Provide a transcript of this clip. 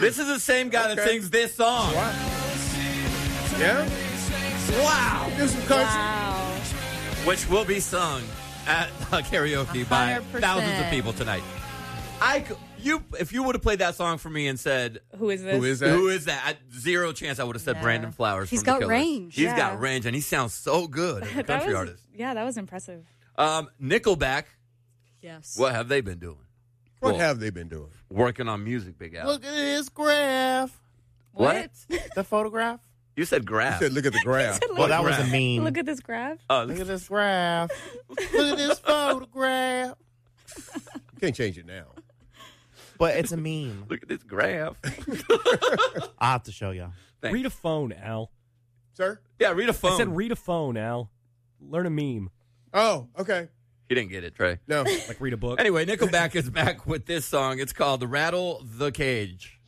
This is the same guy that sings this song. Wow. Yeah? Wow. Do some country. Wow. Which will be sung at karaoke by 100%. thousands of people tonight. If you would have played that song for me and said, Who is this? Who is that? "Who is that?" Zero chance I would have said Yeah. Brandon Flowers. He's from got the Killers. range. He's Yeah. got range, and he sounds so good. As a country artist. Yeah, that was impressive. Nickelback. Yes. What have they been doing? What Well, have they been doing? Working on music, Big Al. Look at this graph. What? The photograph. You said You graph. said, look at the graph. Well, that was a meme. Look at this graph. Look at this graph. Look at this photograph. You can't change it now. But it's a meme. Look at this graph. I'll have to show y'all. Thanks. Read a phone, Al. Sir? Yeah, read a phone. I said read a phone, Al. Learn a meme. Oh, okay. He didn't get it, Trey. No. Like read a book. Anyway, Nickelback is back with this song. It's called "Rattle the Cage."